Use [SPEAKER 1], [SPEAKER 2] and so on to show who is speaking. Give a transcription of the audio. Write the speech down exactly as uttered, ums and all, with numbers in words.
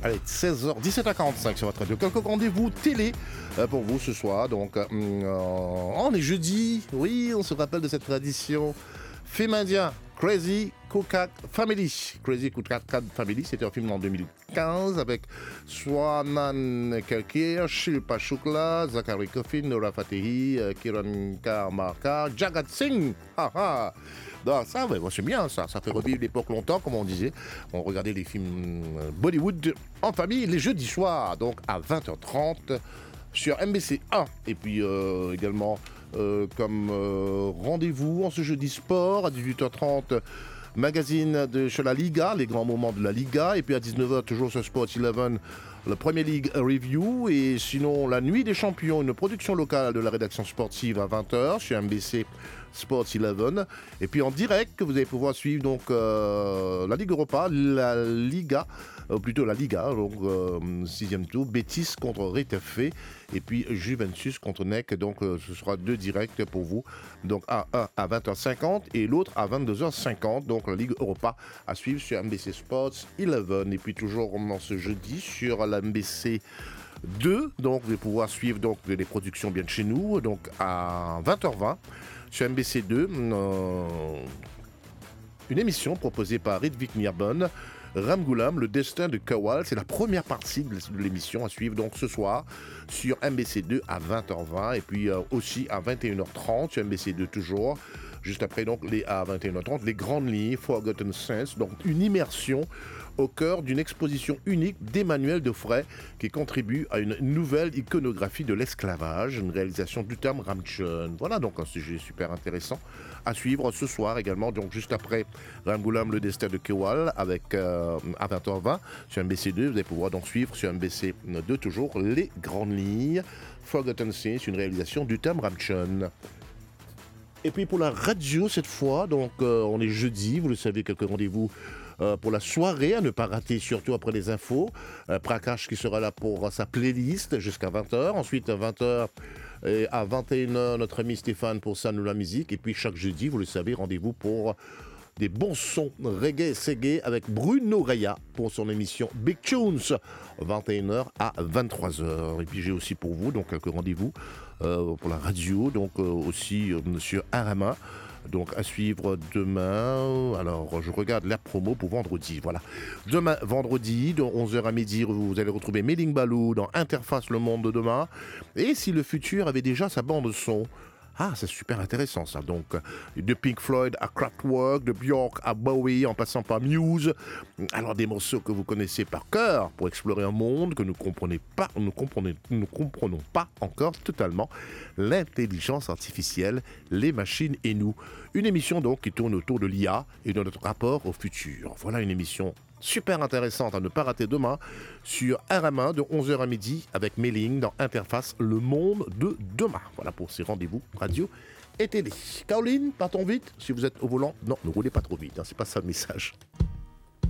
[SPEAKER 1] allez, seize heures, dix-sept heures quarante-cinq sur votre radio. Quelques rendez-vous télé euh, pour vous ce soir. Donc, euh, on est jeudi. Oui, on se rappelle de cette tradition. Film indien, Crazy Cook-Cat Family. Crazy Cook-Cat Family, c'était un film en deux mille quinze avec Swanan Kalkir, Shilpa Shukla, Zachary Coffin, Nora Fatehi, Kiran Karmarkar, Jagat Singh. Ah ah. Donc ça, ouais, c'est bien ça. Ça fait revivre l'époque longtemps, comme on disait. On regardait les films Bollywood en famille les jeudis soirs, donc à vingt heures trente sur M B C un. Et puis euh, également euh, comme euh, rendez-vous en ce jeudi sport à dix-huit heures trente. Magazine de chez la Liga, les grands moments de la Liga. Et puis à dix-neuf heures, toujours sur Sports onze, le Premier League Review. Et sinon, la Nuit des Champions, une production locale de la rédaction sportive à vingt heures sur M B C Sports onze. Et puis en direct, vous allez pouvoir suivre donc euh, la Ligue Europa, la Liga, euh, plutôt la Liga, donc euh, sixième tour, Betis contre Retafe. Et puis Juventus contre N E C. Donc euh, ce sera deux directs pour vous. Donc un, un à vingt heures cinquante et l'autre à vingt-deux heures cinquante. Donc la Ligue Europa à suivre sur M B C Sports onze. Et puis toujours dans ce jeudi sur la M B C deux. Donc vous allez pouvoir suivre donc, les productions bien de chez nous. Donc à vingt heures vingt sur M B C deux. Euh, une émission proposée par Ritvik Nirbonne. Ramgoolam, le destin de Kawal, c'est la première partie de l'émission à suivre donc ce soir sur M B C deux à vingt heures vingt et puis euh, aussi à vingt et une heures trente sur M B C deux toujours. Juste après donc les, à vingt et une heures trente, les grandes lignes, Forgotten Sense, donc une immersion au cœur d'une exposition unique d'Emmanuel Defray qui contribue à une nouvelle iconographie de l'esclavage, une réalisation d'Uttam Ramchand. Voilà donc un sujet super intéressant à suivre ce soir également, donc juste après Ramgoolam, le destin de Kewal avec euh, à vingt heures vingt sur M B C deux. Vous allez pouvoir donc suivre sur M B C deux toujours les grandes lignes, Forgotten Sense, une réalisation d'Uttam Ramchand. Et puis pour la radio cette fois, donc euh, on est jeudi, vous le savez, quelques rendez-vous euh, pour la soirée, à ne pas rater surtout après les infos. Euh, Prakash qui sera là pour sa playlist jusqu'à vingt heures. Ensuite à vingt heures et à vingt et une heures, notre ami Stéphane pour ça, nous la musique. Et puis chaque jeudi, vous le savez, rendez-vous pour des bons sons reggae seggae avec Bruno Raya pour son émission Big Tunes, vingt et une heures à vingt-trois heures. Et puis j'ai aussi pour vous donc quelques rendez-vous euh, pour la radio, donc euh, aussi euh, sur Arama. Donc à suivre demain. Alors je regarde la promo pour vendredi. Voilà. Demain, vendredi, de onze heures à midi, vous allez retrouver Meling Balou dans Interface Le Monde de demain. Et si le futur avait déjà sa bande son. Ah, c'est super intéressant ça. Donc, de Pink Floyd à Kraftwerk, de Björk à Bowie, en passant par Muse. Alors, des morceaux que vous connaissez par cœur pour explorer un monde que nous comprenez pas, nous comprenons, nous comprenons pas encore totalement. L'intelligence artificielle, les machines et nous. Une émission donc qui tourne autour de l'I A et de notre rapport au futur. Voilà une émission super intéressante à ne pas rater demain sur R M un de onze heures à midi avec Méling dans Interface Le Monde de demain. Voilà pour ces rendez-vous radio et télé. Caroline, partons vite. Si vous êtes au volant, non, ne roulez pas trop vite, hein, c'est pas ça le message.